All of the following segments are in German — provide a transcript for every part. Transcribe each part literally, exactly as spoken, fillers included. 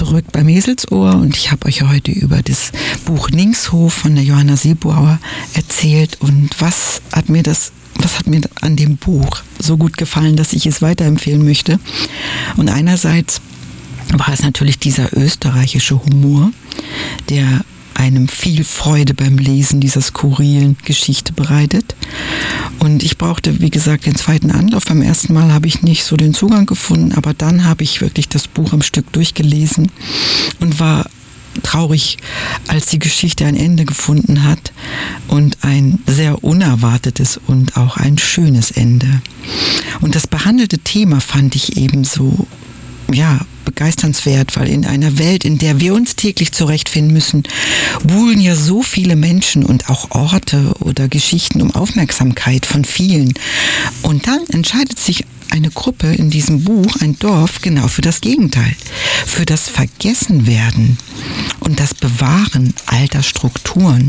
zurück beim Eselsohr und ich habe euch heute über das Buch Ningshof von der Johanna Seebauer erzählt. Und was hat mir das, was hat mir an dem Buch so gut gefallen, dass ich es weiterempfehlen möchte? Und einerseits war es natürlich dieser österreichische Humor, der einem viel Freude beim Lesen dieser skurrilen Geschichte bereitet. Und ich brauchte, wie gesagt, den zweiten Anlauf. Beim ersten Mal habe ich nicht so den Zugang gefunden, aber dann habe ich wirklich das Buch am Stück durchgelesen und war traurig, als die Geschichte ein Ende gefunden hat und ein sehr unerwartetes und auch ein schönes Ende. Und das behandelte Thema fand ich ebenso, ja, begeisternswert, weil in einer Welt, in der wir uns täglich zurechtfinden müssen, buhlen ja so viele Menschen und auch Orte oder Geschichten um Aufmerksamkeit von vielen. Und dann entscheidet sich eine Gruppe in diesem Buch, ein Dorf, genau für das Gegenteil, für das Vergessenwerden und das Bewahren alter Strukturen.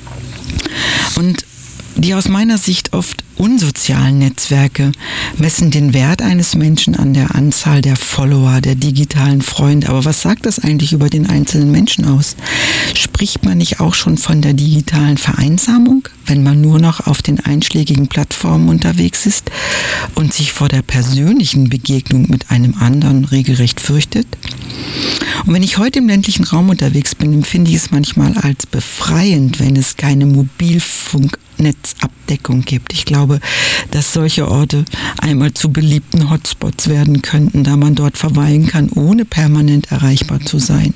Und die aus meiner Sicht oft unsozialen Netzwerke messen den Wert eines Menschen an der Anzahl der Follower, der digitalen Freunde. Aber was sagt das eigentlich über den einzelnen Menschen aus? Spricht man nicht auch schon von der digitalen Vereinsamung, wenn man nur noch auf den einschlägigen Plattformen unterwegs ist und sich vor der persönlichen Begegnung mit einem anderen regelrecht fürchtet? Und wenn ich heute im ländlichen Raum unterwegs bin, empfinde ich es manchmal als befreiend, wenn es keine Mobilfunknetzabdeckung gibt. Ich glaube, dass solche Orte einmal zu beliebten Hotspots werden könnten, da man dort verweilen kann, ohne permanent erreichbar zu sein.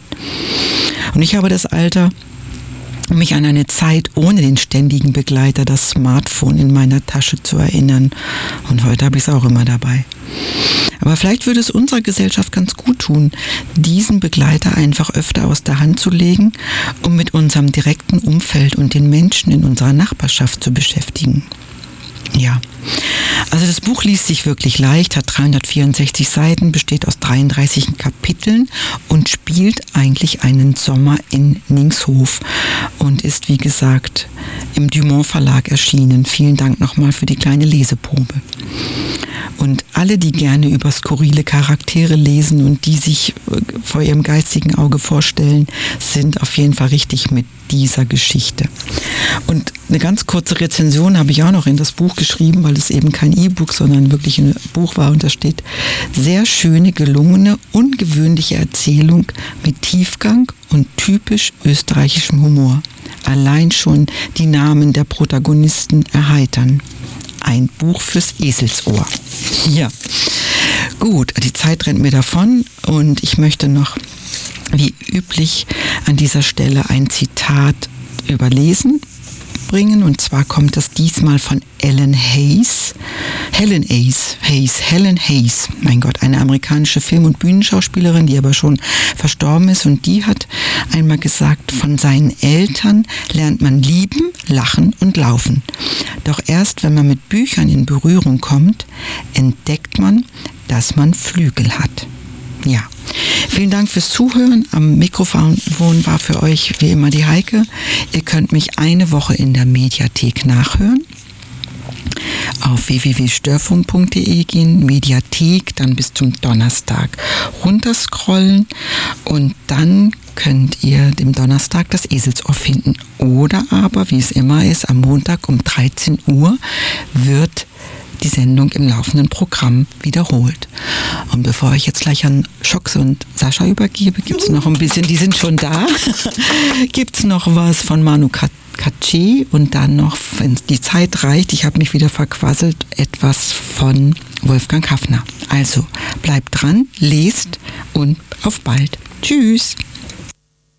Und ich habe das Alter, um mich an eine Zeit ohne den ständigen Begleiter, das Smartphone in meiner Tasche zu erinnern. Und heute habe ich es auch immer dabei. Aber vielleicht würde es unserer Gesellschaft ganz gut tun, diesen Begleiter einfach öfter aus der Hand zu legen, um mit unserem direkten Umfeld und den Menschen in unserer Nachbarschaft zu beschäftigen. Ja, also das Buch liest sich wirklich leicht, hat dreihundertvierundsechzig Seiten, besteht aus dreiunddreißig Kapiteln und spielt eigentlich einen Sommer in Ningshof und ist, wie gesagt, im Dumont Verlag erschienen. Vielen Dank nochmal für die kleine Leseprobe. Und alle, die gerne über skurrile Charaktere lesen und die sich vor ihrem geistigen Auge vorstellen, sind auf jeden Fall richtig mit dieser Geschichte. Und eine ganz kurze Rezension habe ich auch noch in das Buch geschrieben, weil es eben kein E-Book, sondern wirklich ein Buch war. Und da steht: sehr schöne, gelungene, ungewöhnliche Erzählung mit Tiefgang und typisch österreichischem Humor. Allein schon die Namen der Protagonisten erheitern. Ein Buch fürs Eselsohr. Ja, gut, die Zeit rennt mir davon und ich möchte noch, wie üblich, an dieser Stelle ein Zitat überlesen bringen. Und zwar kommt das diesmal von Ellen Hayes. Helen Hayes, Hayes, Helen Hayes, mein Gott, eine amerikanische Film- und Bühnenschauspielerin, die aber schon verstorben ist. Und die hat einmal gesagt, von seinen Eltern lernt man lieben, lachen und laufen. Doch erst, wenn man mit Büchern in Berührung kommt, entdeckt man, dass man Flügel hat. Ja, vielen Dank fürs Zuhören. Am Mikrofon war für euch wie immer die Heike. Ihr könnt mich eine Woche in der Mediathek nachhören. Auf w w w punkt störfunk punkt d e gehen, Mediathek, dann bis zum Donnerstag runterscrollen und dann könnt ihr dem Donnerstag das Eselsohr finden. Oder aber, wie es immer ist, am Montag um dreizehn Uhr wird die Sendung im laufenden Programm wiederholt. Und bevor ich jetzt gleich an Schox und Sascha übergebe, gibt es noch ein bisschen, die sind schon da, gibt es noch was von Manu Katché und dann noch, wenn die Zeit reicht, ich habe mich wieder verquasselt, etwas von Wolfgang Haffner. Also bleibt dran, lest und auf bald. Tschüss!